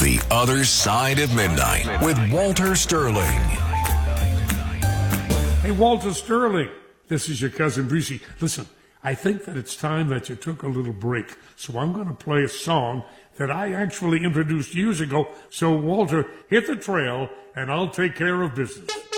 The Other Side of Midnight with Walter Sterling. Hey, Walter Sterling, this is your cousin Brucey. Listen, I think that it's time that you took a little break, so I'm going to play a song that I actually introduced years ago. So, Walter, hit the trail, and I'll take care of business.